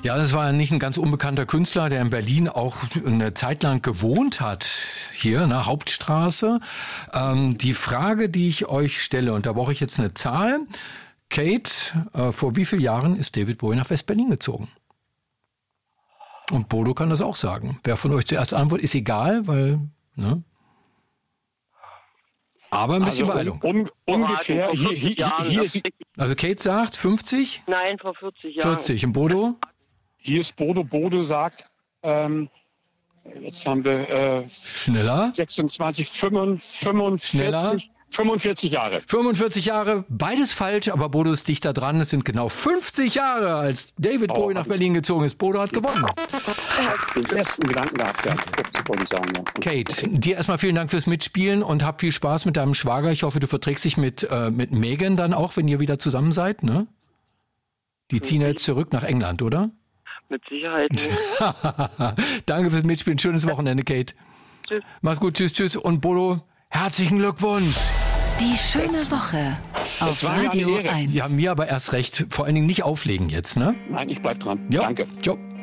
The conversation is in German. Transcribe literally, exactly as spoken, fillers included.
Ja, das war nicht ein ganz unbekannter Künstler, der in Berlin auch eine Zeit lang gewohnt hat, hier in der Hauptstraße. Ähm, die Frage, die ich euch stelle, und da brauche ich jetzt eine Zahl. Kate, äh, vor wie vielen Jahren ist David Bowie nach West-Berlin gezogen? Und Bodo kann das auch sagen. Wer von euch zuerst antwortet, ist egal, weil... Ne? Aber ein bisschen also Beeilung. Un, un, ungefähr. Hier, hier, hier ist, also Kate sagt fünfzig? Nein, vor vierzig Jahren. vierzig. Und Bodo? Hier ist Bodo. Bodo sagt, ähm, jetzt haben wir äh, schneller. sechsundzwanzig, fünfundvierzig, schneller. fünfundvierzig Jahre. fünfundvierzig Jahre, beides falsch, aber Bodo ist dichter dran. Es sind genau fünfzig Jahre, als David Bowie oh, nach Berlin gezogen ist. Bodo hat gewonnen. Den ersten Gedanken gehabt, ja. Wollte ich sagen, ja. Kate, dir erstmal vielen Dank fürs Mitspielen und hab viel Spaß mit deinem Schwager. Ich hoffe, du verträgst dich mit, äh, mit Megan dann auch, wenn ihr wieder zusammen seid, ne? Die ziehen ja jetzt zurück nach England, oder? Mit Sicherheit. Danke fürs Mitspielen. Schönes Wochenende, Kate. Tschüss. Mach's gut, tschüss, tschüss. Und Bodo, herzlichen Glückwunsch. Die schöne das, Woche auf Radio eins. Ja, mir aber erst recht. Vor allen Dingen nicht auflegen jetzt, ne? Nein, ich bleib dran. Jo. Danke. Ciao.